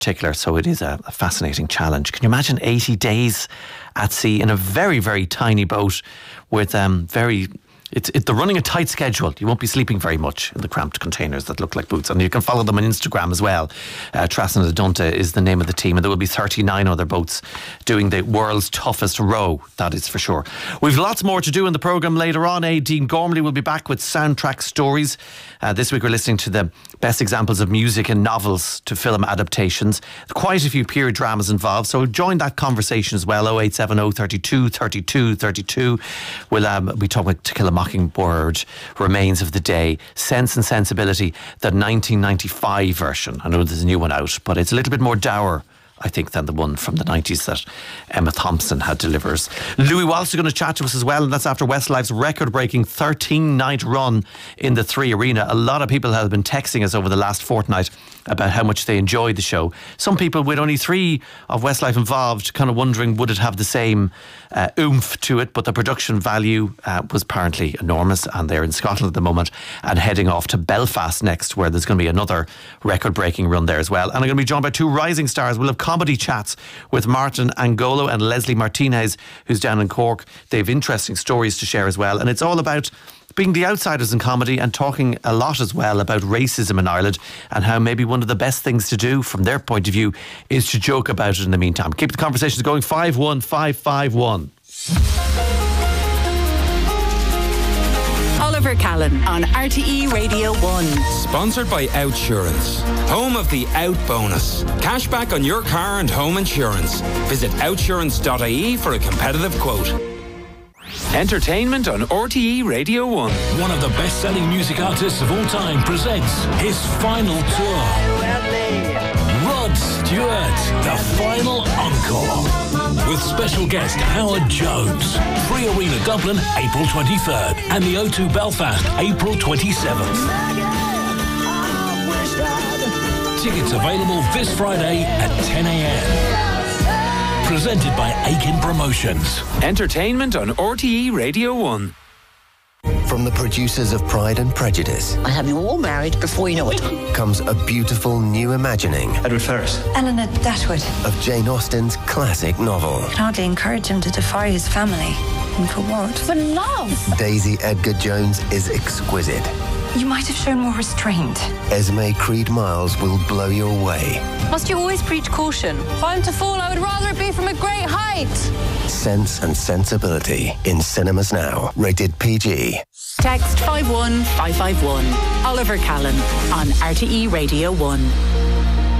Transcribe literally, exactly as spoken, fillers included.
particular. So it is a, a fascinating challenge. Can you imagine eighty days at sea in a very, very tiny boat with um, very... It's it, they're running a tight schedule. You won't be sleeping very much in the cramped containers that look like boots. And you can follow them on Instagram as well. Uh, Trasna Dunta is the name of the team. And there will be thirty-nine other boats doing the world's toughest row. That is for sure. We've lots more to do in the programme later on. A. Dean Gormley will be back with soundtrack stories. Uh, this week we're listening to the best examples of music and novels to film adaptations. Quite a few period dramas involved. So join that conversation as well. oh eight seven oh, thirty-two, thirty-two, thirty-two. We'll um, be talking To Kill a Mockingbird, Remains of the Day, Sense and Sensibility, the nineteen ninety-five version. I know there's a new one out, but it's a little bit more dour, I think, than the one from the nineties that Emma Thompson had delivers. Louis Walsh is going to chat to us as well, and that's after Westlife's record-breaking thirteen-night run in the Three Arena. A lot of people have been texting us over the last fortnight about how much they enjoyed the show. Some people with only three of Westlife involved kind of wondering would it have the same uh, oomph to it, but the production value uh, was apparently enormous, and they're in Scotland at the moment and heading off to Belfast next, where there's going to be another record-breaking run there as well. And I'm going to be joined by two rising stars. We'll have comedy chats with Martin Angolo and Leslie Martinez, who's down in Cork. They have interesting stories to share as well, and it's all about being the outsiders in comedy and talking a lot as well about racism in Ireland and how maybe one of the best things to do from their point of view is to joke about it in the meantime. Keep the conversations going. five one five five one. Oliver Callan on R T E Radio one. Sponsored by Outsurance, home of the Out bonus. Cashback on your car and home insurance. Visit outsurance dot I E for a competitive quote. Entertainment on R T E Radio one. One of the best-selling music artists of all time presents his final tour. Rod Stewart, the final encore. With special guest Howard Jones. Free Arena Dublin, April twenty-third. And the O two Belfast, April twenty-seventh. Tickets available this Friday at ten a.m. Presented by Aiken Promotions. Entertainment on R T E Radio one. From the producers of Pride and Prejudice, I'll have you all married before you know it. comes a beautiful new imagining Edward Ferrars. Eleanor Datwood. of Jane Austen's classic novel. Can hardly encourage him to defy his family. And for what? For love! Daisy Edgar Jones is exquisite. You might have shown more restraint. Esme Creed Miles will blow you away. Must you always preach caution? If I'm to fall, I would rather it be from a great height. Sense and Sensibility in cinemas now. Rated P G. Text five one five five one. Oliver Callan on R T E Radio one.